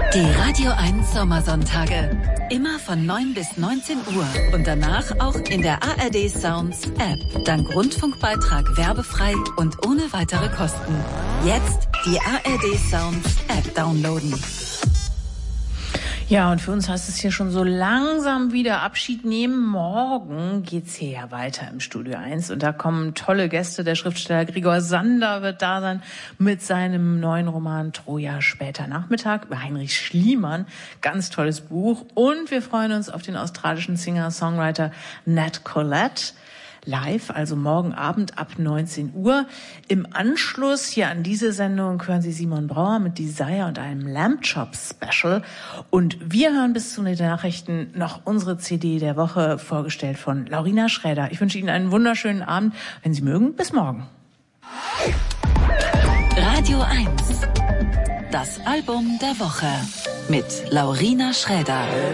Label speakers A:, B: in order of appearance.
A: Die Radio 1 Sommersonntage. Immer von 9 bis 19 Uhr. Und danach auch in der ARD Sounds App. Dank Rundfunkbeitrag werbefrei und ohne weitere Kosten. Jetzt die ARD Sounds App downloaden.
B: Ja, und für uns heißt es hier schon so langsam wieder Abschied nehmen. Morgen geht's hier ja weiter im Studio 1 und da kommen tolle Gäste. Der Schriftsteller Gregor Sander wird da sein mit seinem neuen Roman Troja später Nachmittag über Heinrich Schliemann. Ganz tolles Buch. Und wir freuen uns auf den australischen Singer-Songwriter Nat Collette. Live, also morgen Abend ab 19 Uhr. Im Anschluss hier an diese Sendung hören Sie Simon Brauer mit Desire und einem Lamb Chop Special. Und wir hören bis zu den Nachrichten noch unsere CD der Woche, vorgestellt von Laurina Schräder. Ich wünsche Ihnen einen wunderschönen Abend. Wenn Sie mögen, bis morgen.
A: Radio 1. Das Album der Woche mit Laurina Schräder.